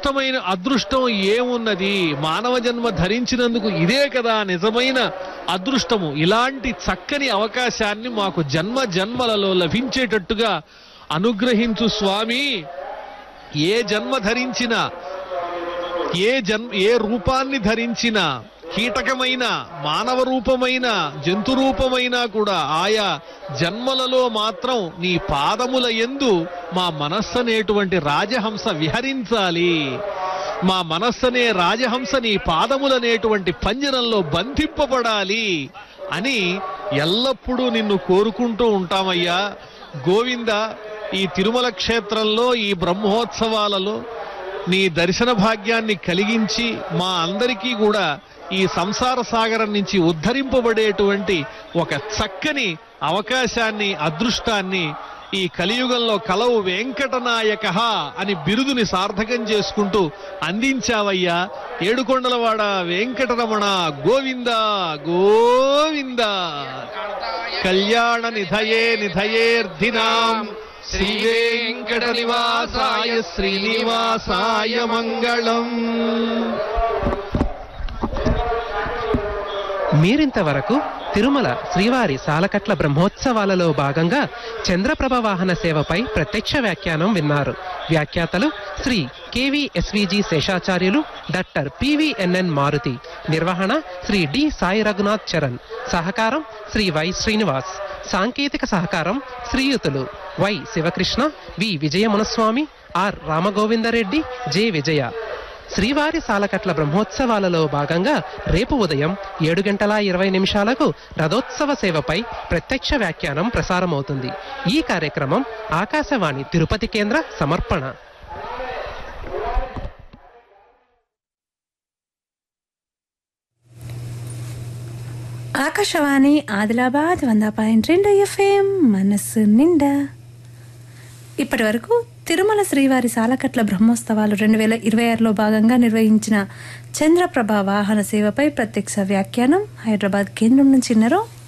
అదృష్టం ఏమున్నది? మానవ జన్మ ధరించినందుకు ఇదే కదా నిజమైన అదృష్టము. ఇలాంటి చక్కని అవకాశాన్ని మాకు జన్మ జన్మలలో లభించేటట్టుగా అనుగ్రహించు స్వామి. ఏ జన్మ ధరించినా, ఏ రూపాన్ని ధరించినా, కీటకమైన, మానవ రూపమైన, జంతు రూపమైనా కూడా ఆయా జన్మలలో మాత్రం నీ పాదముల యందు మా మనస్సనేటువంటి రాజహంస విహరించాలి. మా మనస్సనే రాజహంస నీ పాదములనేటువంటి పంజరంలో బంధింపబడాలి అని ఎల్లప్పుడూ నిన్ను కోరుకుంటూ ఉంటామయ్యా. గోవింద, ఈ తిరుమల క్షేత్రంలో ఈ బ్రహ్మోత్సవాలలో నీ దర్శన భాగ్యాన్ని కలిగించి మా అందరికీ కూడా ఈ సంసార సాగరం నుంచి ఉద్ధరింపబడేటువంటి ఒక చక్కని అవకాశాన్ని, అదృష్టాన్ని ఈ కలియుగంలో కలవు వెంకటనాయక అని బిరుదుని సార్థకం చేసుకుంటూ అందించావయ్యా. ఏడుకొండలవాడ వెంకటరమణ గోవింద గోవింద. కళ్యాణ నిధయే నిధయేర్ధినాం శ్రీ వెంకట నివాసాయ శ్రీనివాసాయ మంగళం. మీరింతవరకు తిరుమల శ్రీవారి సాలకట్ల బ్రహ్మోత్సవాలలో భాగంగా చంద్రప్రభ వాహన సేవపై ప్రత్యక్ష వ్యాఖ్యానం విన్నారు. వ్యాఖ్యాతలు Shri KVSVG Seshacharyulu, doctor PVNN Maruti. నిర్వహణ శ్రీ D సాయి రఘునాథ్ చరణ్. సహకారం శ్రీ Y శ్రీనివాస్. సాంకేతిక సహకారం శ్రీయుతులు Y Sivakrishna, V Vijayamunaswamy, R Rama Govinda Reddy, J విజయ. శ్రీవారి సాలకట్ల బ్రహ్మోత్సవాలలో భాగంగా రేపు ఉదయం 7:20 రథోత్సవ సేవపై ప్రత్యక్ష వ్యాఖ్యానం ప్రసారమవుతుంది. ఈ కార్యక్రమం ఆకాశవాణి తిరుపతి కేంద్ర సమర్పణ. ఆకాశవాణి ఆదిలాబాద్ 100.2 FM మనస్సు నిండా. ఇప్పటి వరకు తిరుమల శ్రీవారి సాలకట్ల బ్రహ్మోత్సవాలు 2026లో భాగంగా నిర్వహించిన చంద్రప్రభ వాహన సేవపై ప్రత్యక్ష వ్యాఖ్యానం హైదరాబాద్ కేంద్రం నుంచి విన్నారు.